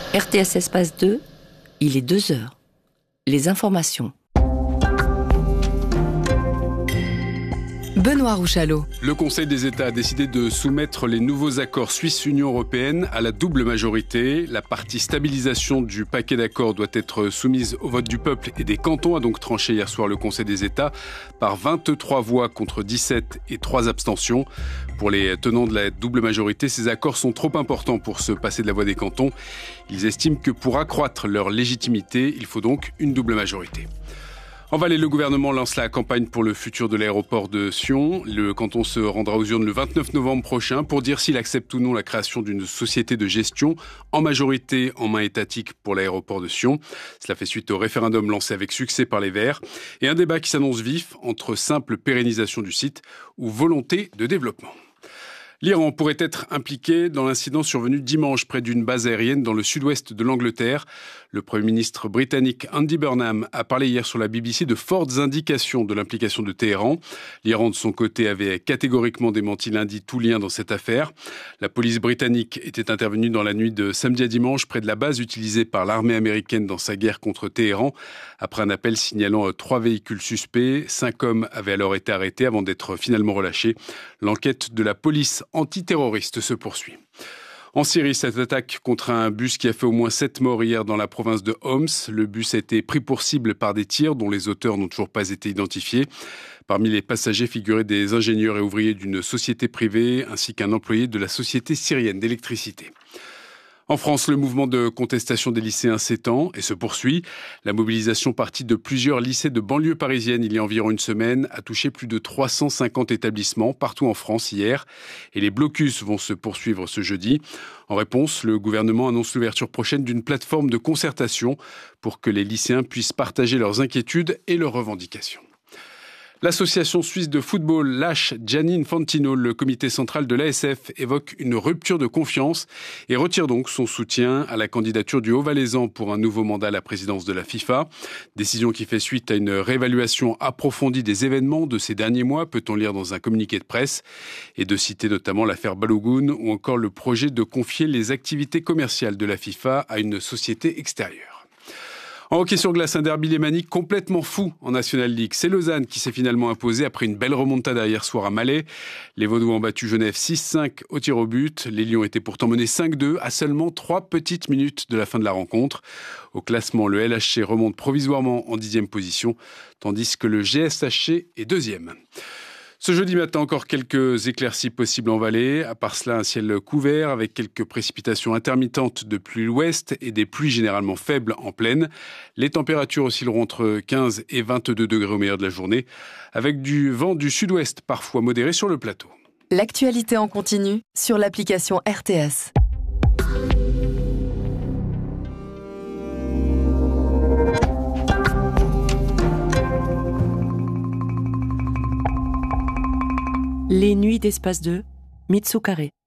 RTS Espace 2, il est 2 heures. Les informations. Benoît Rouchalot. Le Conseil des États a décidé de soumettre les nouveaux accords Suisse-Union européenne à la double majorité. La partie stabilisation du paquet d'accords doit être soumise au vote du peuple et des cantons, a donc tranché hier soir le Conseil des États par 23 voix contre 17 et 3 abstentions. Pour les tenants de la double majorité, ces accords sont trop importants pour se passer de la voix des cantons. Ils estiment que pour accroître leur légitimité, il faut donc une double majorité. En Valais, le gouvernement lance la campagne pour le futur de l'aéroport de Sion. Le canton se rendra aux urnes le 29 novembre prochain pour dire s'il accepte ou non la création d'une société de gestion, en majorité en main étatique pour l'aéroport de Sion. Cela fait suite au référendum lancé avec succès par les Verts et un débat qui s'annonce vif entre simple pérennisation du site ou volonté de développement. L'Iran pourrait être impliqué dans l'incident survenu dimanche près d'une base aérienne dans le sud-ouest de l'Angleterre. Le Premier ministre britannique Andy Burnham a parlé hier sur la BBC de fortes indications de l'implication de Téhéran. L'Iran, de son côté, avait catégoriquement démenti lundi tout lien dans cette affaire. La police britannique était intervenue dans la nuit de samedi à dimanche près de la base utilisée par l'armée américaine dans sa guerre contre Téhéran. Après un appel signalant 3 véhicules suspects, 5 hommes avaient alors été arrêtés avant d'être finalement relâchés. L'enquête de la police antiterroriste se poursuit. En Syrie, cette attaque contre un bus qui a fait au moins 7 morts hier dans la province de Homs. Le bus a été pris pour cible par des tirs dont les auteurs n'ont toujours pas été identifiés. Parmi les passagers figuraient des ingénieurs et ouvriers d'une société privée ainsi qu'un employé de la société syrienne d'électricité. En France, le mouvement de contestation des lycéens s'étend et se poursuit. La mobilisation partie de plusieurs lycées de banlieue parisienne il y a environ une semaine a touché plus de 350 établissements partout en France hier. Et les blocus vont se poursuivre ce jeudi. En réponse, le gouvernement annonce l'ouverture prochaine d'une plateforme de concertation pour que les lycéens puissent partager leurs inquiétudes et leurs revendications. L'association suisse de football lâche Gianni Infantino. Le comité central de l'ASF évoque une rupture de confiance et retire donc son soutien à la candidature du Haut-Valaisan pour un nouveau mandat à la présidence de la FIFA. Décision qui fait suite à une réévaluation approfondie des événements de ces derniers mois, peut-on lire dans un communiqué de presse, et de citer notamment l'affaire Balogun ou encore le projet de confier les activités commerciales de la FIFA à une société extérieure. En hockey sur glace, un derby lémanique complètement fou en National League. C'est Lausanne qui s'est finalement imposé après une belle remontada hier soir à Malais. Les Vaudois ont battu Genève 6-5 au tir au but. Les Lions étaient pourtant menés 5-2 à seulement 3 petites minutes de la fin de la rencontre. Au classement, le LHC remonte provisoirement en 10e position, tandis que le GSHC est 2e. Ce jeudi matin, encore quelques éclaircies possibles en Valais. À part cela, un ciel couvert avec quelques précipitations intermittentes de pluie l'ouest et des pluies généralement faibles en plaine. Les températures oscilleront entre 15 et 22 degrés au meilleur de la journée, avec du vent du sud-ouest parfois modéré sur le plateau. L'actualité en continu sur l'application RTS. Les nuits d'Espace 2, Mitsu Carré.